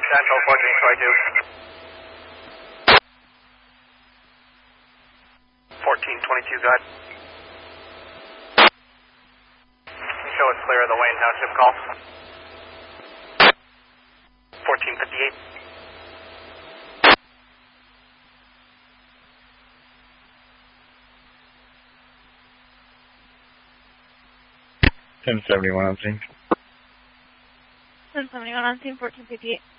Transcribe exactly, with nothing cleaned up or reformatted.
Central fourteen twenty-two. fourteen twenty-two, go ahead. Show us clear of the Wayne Township call. fourteen fifty-eight. ten seventy-one on scene. ten seventy-one on scene, fourteen fifty-eight.